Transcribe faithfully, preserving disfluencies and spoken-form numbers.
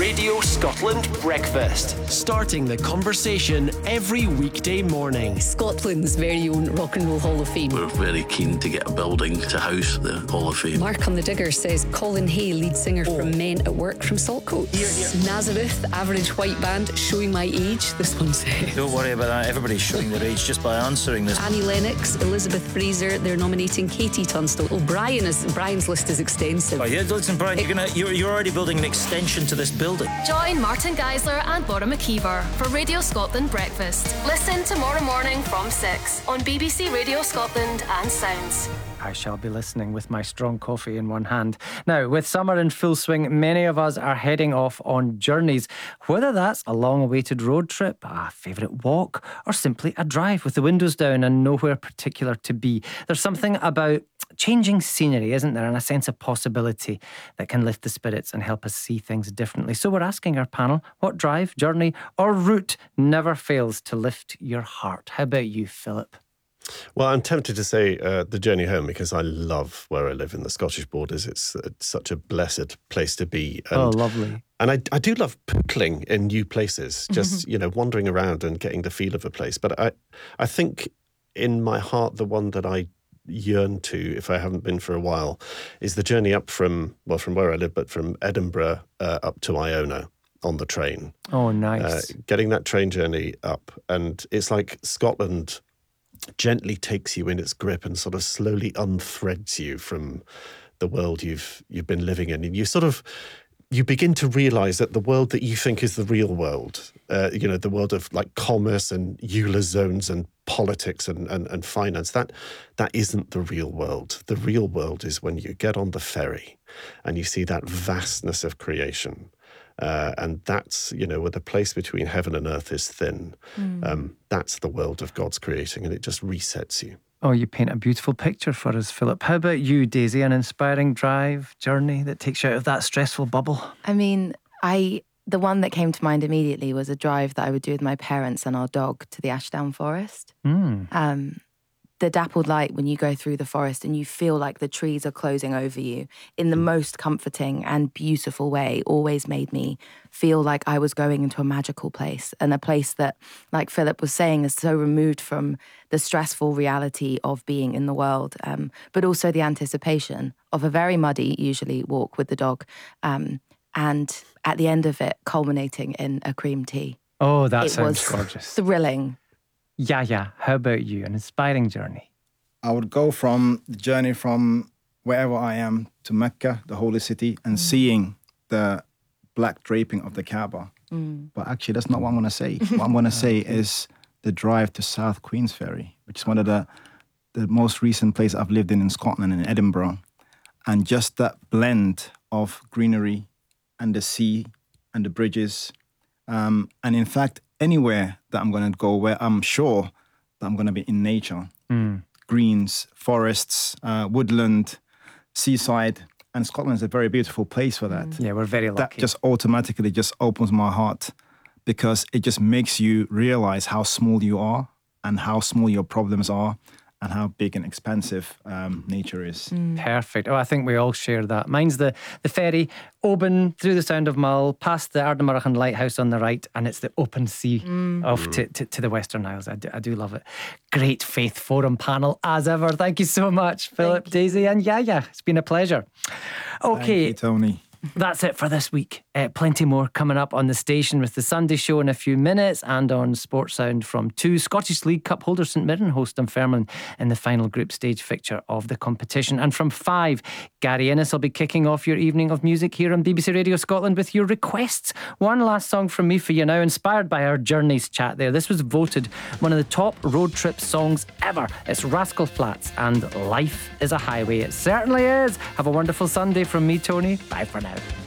Radio Scotland Breakfast. Starting the conversation every weekday morning. Scotland's very own Rock and Roll Hall of Fame. We're very keen to get a building to house the Hall of Fame. Mark on the Digger says Colin Hay, lead singer oh. from Men at Work from Saltcoats. Yeah, yeah. Nazareth, average white band, showing my age, this one says. Don't worry about that, everybody's showing their age just by answering this. Annie Lennox, Elizabeth Fraser, they're nominating Katie Tunstall. Oh, Brian is, Brian's list is extensive. Oh yeah, listen Brian, it, you're, gonna, you're, you're already building an extension to this building. Join Martin Geisler and Laura McKeever for Radio Scotland Breakfast. Listen tomorrow morning from six on B B C Radio Scotland and Sounds. I shall be listening with my strong coffee in one hand. Now, with summer in full swing, many of us are heading off on journeys. Whether that's a long-awaited road trip, a favourite walk, or simply a drive with the windows down and nowhere particular to be. There's something about changing scenery, isn't there, and a sense of possibility that can lift the spirits and help us see things differently. So we're asking our panel, what drive, journey, or route never fails to lift your heart? How about you, Philip? Well, I'm tempted to say uh, the journey home because I love where I live in the Scottish borders. It's, it's such a blessed place to be. And, oh, lovely. And I, I do love pootling in new places, just, mm-hmm. you know, wandering around and getting the feel of a place. But I, I think in my heart, the one that I yearn to, if I haven't been for a while, is the journey up from, well, from where I live, but from Edinburgh uh, up to Iona on the train. Oh, nice. Uh, getting that train journey up. And it's like Scotland gently takes you in its grip and sort of slowly unthreads you from the world you've you've been living in, and you sort of you begin to realise that the world that you think is the real world, uh, you know, the world of like commerce and Euler zones and politics and, and, and finance, that that isn't the real world. The real world is when you get on the ferry and you see that vastness of creation. Uh, and that's, you know, where the place between heaven and earth is thin. Mm. Um, that's the world of God's creating, and it just resets you. Oh, you paint a beautiful picture for us, Philip. How about you, Daisy? An inspiring drive, journey that takes you out of that stressful bubble? I mean, I the one that came to mind immediately was a drive that I would do with my parents and our dog to the Ashdown Forest. Mm. Um, the dappled light when you go through the forest and you feel like the trees are closing over you in the most comforting and beautiful way always made me feel like I was going into a magical place, and a place that, like Philip was saying, is so removed from the stressful reality of being in the world, um, but also the anticipation of a very muddy, usually, walk with the dog, um, and at the end of it culminating in a cream tea. Oh, that it sounds was gorgeous. Thrilling. Yeah, yeah. How about you? An inspiring journey? I would go from the journey from wherever I am to Mecca, the holy city, and mm. seeing the black draping of the Kaaba. Mm. But actually, that's not what I'm going to say. What I'm going to say is the drive to South Queensferry, which is one of the, the most recent places I've lived in in Scotland, in Edinburgh. And just that blend of greenery and the sea and the bridges. Um, and in fact, anywhere that I'm going to go where I'm sure that I'm going to be in nature. Mm. Greens, forests, uh, woodland, seaside. And Scotland is a very beautiful place for that. Mm. Yeah, we're very lucky. That just automatically just opens my heart, because it just makes you realise how small you are and how small your problems are and how big and expansive um, nature is. Mm. Perfect. Oh, I think we all share that. Mine's the, the ferry, Oban, through the Sound of Mull, past the Ardnamurchan Lighthouse on the right, and it's the open sea mm. off to, to, to the Western Isles. I do, I do love it. Great Faith Forum panel, as ever. Thank you so much, Philip, Daisy, and Yaya. It's been a pleasure. Okay. Thank you, Tony. That's it for this week. Uh, plenty more coming up on the station with the Sunday Show in a few minutes, and on Sports Sound from two. Scottish League Cup holder St Mirren host Dunfermline in the final group stage fixture of the competition. And from five, Gary Innes will be kicking off your evening of music here on B B C Radio Scotland with your requests. One last song from me for you now, inspired by our Journeys chat there. This was voted one of the top road trip songs ever. It's Rascal Flatts and Life is a Highway. It certainly is. Have a wonderful Sunday from me, Tony. Bye for now.